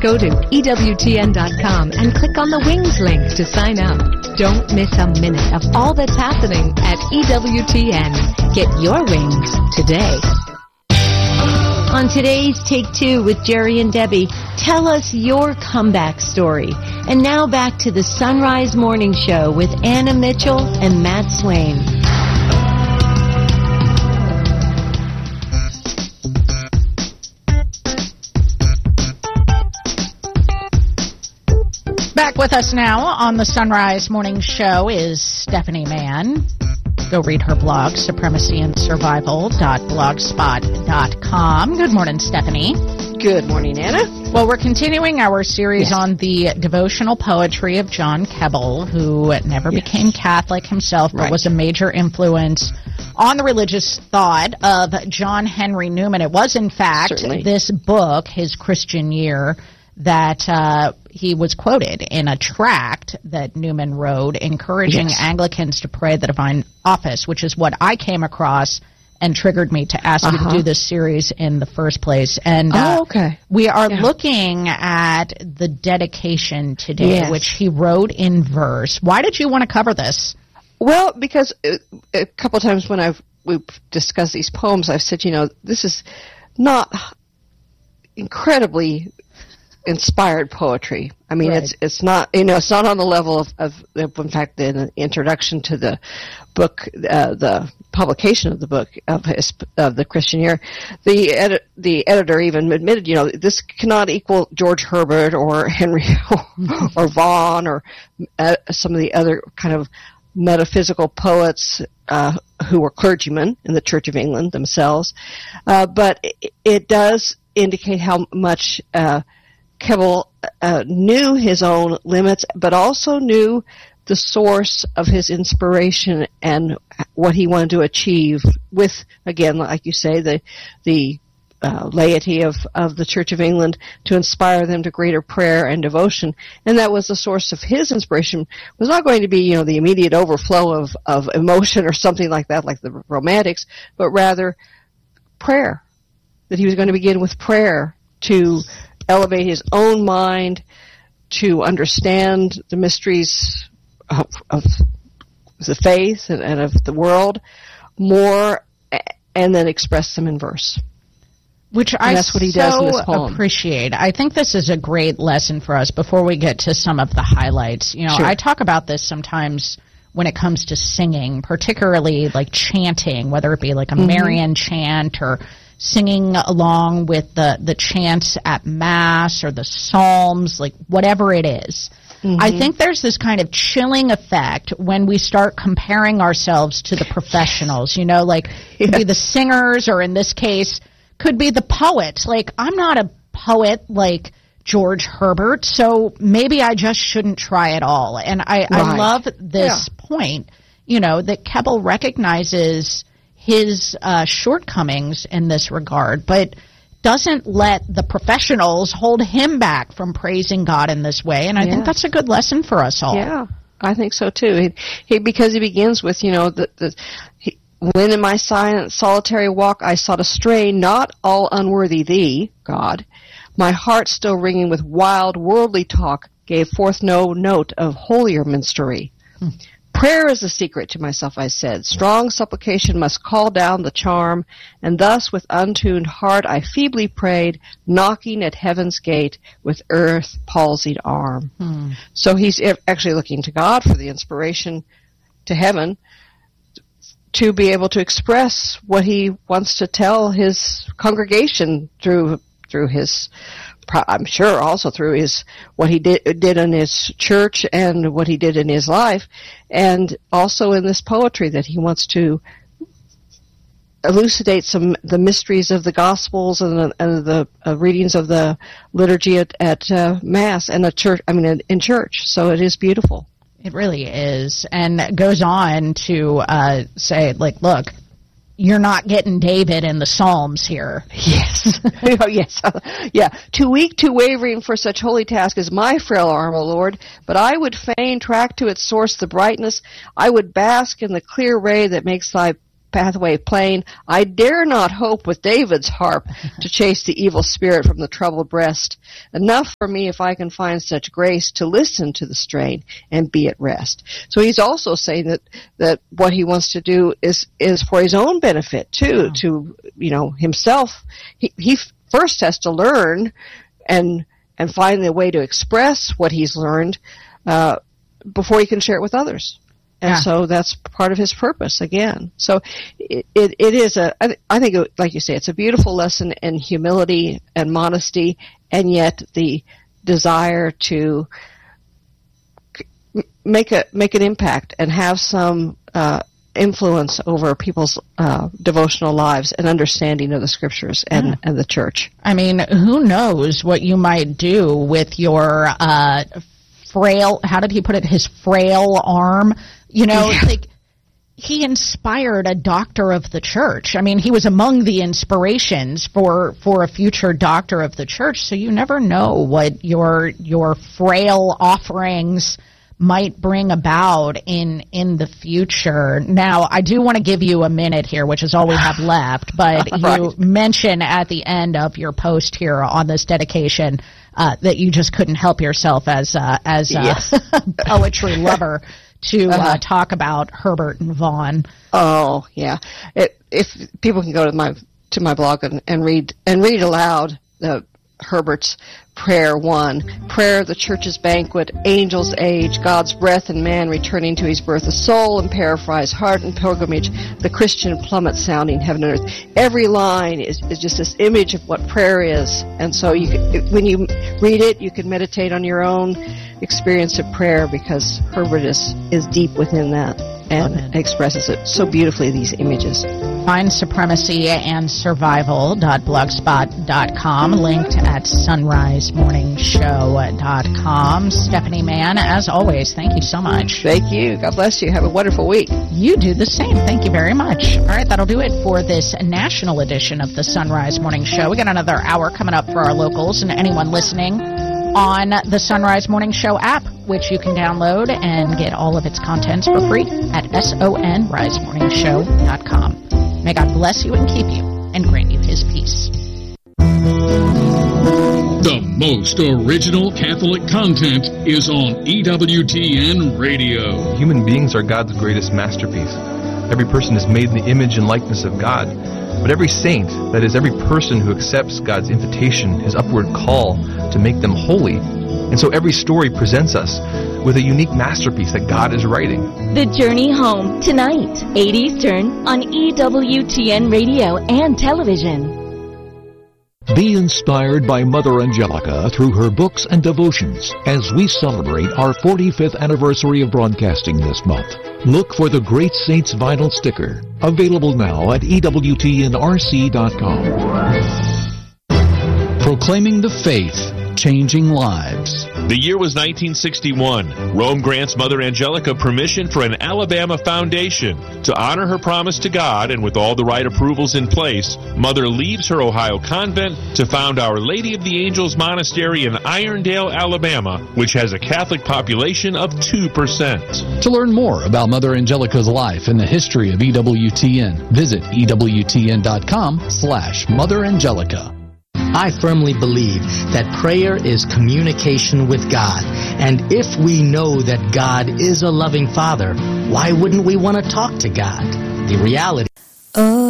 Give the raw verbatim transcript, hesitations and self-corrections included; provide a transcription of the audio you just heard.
go to E W T N dot com and click on the Wings link to sign up. Don't miss a minute of all that's happening at E W T N. Get your wings today. On today's Take Two with Jerry and Debbie, tell us your comeback story. And now back to the Sunrise Morning Show with Anna Mitchell and Matt Swain. Back with us now on the Sunrise Morning Show is Stephanie Mann. Go read her blog, supremacy and survival dot blogspot dot com. Good morning, Stephanie. Good morning, Anna. Well, we're continuing our series yes. on the devotional poetry of John Keble, who never yes. became Catholic himself, but right. was a major influence on the religious thought of John Henry Newman. It was, in fact, Certainly. this book, His Christian Year, that uh, he was quoted in a tract that Newman wrote encouraging yes. Anglicans to pray the divine office, which is what I came across and triggered me to ask uh-huh. you to do this series in the first place. And uh, oh, okay. we are yeah. looking at the dedication today, yes. which he wrote in verse. Why did you want to cover this? Well, because a, a couple times when I've we've discussed these poems, I've said, you know, this is not incredibly inspired poetry. I mean, right. it's it's not, you know, it's not on the level of, of, of in fact, the introduction to the book, uh, the publication of the book of his, of the Christian Year. The edit, the editor even admitted, you know, this cannot equal George Herbert or Henry or, or Vaughan or uh, some of the other kind of metaphysical poets uh, who were clergymen in the Church of England themselves. Uh, but it, it does indicate how much uh, Keble uh, knew his own limits, but also knew the source of his inspiration and what he wanted to achieve with, again, like you say, the the uh, laity of, of the Church of England to inspire them to greater prayer and devotion. And that was the source of his inspiration. It was not going to be, you know, the immediate overflow of, of emotion or something like that, like the Romantics, but rather prayer. That he was going to begin with prayer to elevate his own mind, to understand the mysteries of, of the faith and, and of the world more, and then express them in verse. Which and I that's what he so does in this poem. appreciate. I think this is a great lesson for us before we get to some of the highlights. You know, sure. I talk about this sometimes when it comes to singing, particularly like chanting, whether it be like a mm-hmm. Marian chant or singing along with the, the chants at Mass or the Psalms, like whatever it is. Mm-hmm. I think there's this kind of chilling effect when we start comparing ourselves to the professionals, you know, like yeah. could be the singers, or in this case, could be the poets. Like, I'm not a poet like George Herbert, so maybe I just shouldn't try at all. And I, right. I love this yeah. point, you know, that Keble recognizes his uh, shortcomings in this regard, but doesn't let the professionals hold him back from praising God in this way. And I yeah. think that's a good lesson for us all. Yeah, I think so too. He, he because he begins with, you know, the, the he, when in my silent, solitary walk I sought a strain, not all unworthy thee, God. My heart still ringing with wild, worldly talk gave forth no note of holier minstrelsy. Hmm. Prayer is the secret, to myself I said. Strong supplication must call down the charm, and thus with untuned heart I feebly prayed, knocking at heaven's gate with earth palsied arm. Hmm. So he's actually looking to God for the inspiration to heaven to be able to express what he wants to tell his congregation through through his, I'm sure also through his, what he did, did in his church and what he did in his life, and also in this poetry that he wants to elucidate some, the mysteries of the Gospels and the, and the uh, readings of the liturgy at, at uh, Mass and the church, I mean, in, in church. So it is beautiful. It really is. And goes on to uh, say, like, look, you're not getting David in the Psalms here. Yes. oh, yes. yeah. Too weak, too wavering for such holy task is my frail arm, O Lord. But I would fain track to its source the brightness. I would bask in the clear ray that makes thy pathway plain. I dare not hope with David's harp to chase the evil spirit from the troubled breast. Enough for me if I can find such grace to listen to the strain and be at rest. So he's also saying that, that what he wants to do is, is for his own benefit too, to, you know, himself. He, he first has to learn and, and find the way to express what he's learned, uh, before he can share it with others. And yeah. so that's part of his purpose again. So it, it, it is a, I, I think, it, like you say, it's a beautiful lesson in humility and modesty, and yet the desire to make a, make an impact and have some, uh, influence over people's uh, devotional lives and understanding of the scriptures and, yeah. and the church. I mean, who knows what you might do with your uh, frail, how did he put it, his frail arm? You know, yeah. like he inspired a doctor of the church. I mean, he was among the inspirations for, for a future doctor of the church, so you never know what your your frail offerings might bring about in in the future. Now, I do want to give you a minute here, which is all we have left, but right. you mention at the end of your post here on this dedication uh, that you just couldn't help yourself as uh, as a yes. poetry lover to uh-huh. uh, talk about Herbert and Vaughan. Oh, yeah. It, if people can go to my to my blog and, and read and read aloud the Herbert's Prayer one, prayer, the church's banquet, angel's age, God's breath and man returning to his birth, the soul and paraphrase, heart and pilgrimage, the Christian plummet sounding heaven and earth. Every line is, is just this image of what prayer is. And so you can, when you read it, you can meditate on your own experience of prayer, because Herbert is, is deep within that and expresses it so beautifully, these images. Find Supremacy and Survival dot blogspot dot com, linked at sunrise morning show dot com. Stephanie Mann, as always, thank you so much. Thank you. God bless you. Have a wonderful week. You do the same. Thank you very much. All right, that'll do it for this national edition of the Sunrise Morning Show. We got another hour coming up for our locals and anyone listening on the Sunrise Morning Show app, which you can download and get all of its contents for free at sunrise morning show dot com. May God bless you and keep you and grant you his peace. The most original Catholic content is on E W T N Radio. Human beings are God's greatest masterpiece. Every person is made in the image and likeness of God. But every saint, that is, every person who accepts God's invitation, his upward call to make them holy. And so every story presents us with a unique masterpiece that God is writing. The Journey Home, tonight, eight Eastern, on E W T N Radio and television. Be inspired by Mother Angelica through her books and devotions as we celebrate our forty-fifth anniversary of broadcasting this month. Look for the Great Saints vinyl sticker, available now at E W T N R C dot com. Proclaiming the faith, changing lives. The year was nineteen sixty-one. Rome grants Mother Angelica permission for an Alabama foundation. To honor her promise to God, and with all the right approvals in place, Mother leaves her Ohio convent to found Our Lady of the Angels Monastery in Irondale, Alabama, which has a Catholic population of two percent. To learn more about Mother Angelica's life and the history of E W T N, visit E W T N dot com slash Mother Angelica. I firmly believe that prayer is communication with God. And if we know that God is a loving Father, why wouldn't we want to talk to God? The reality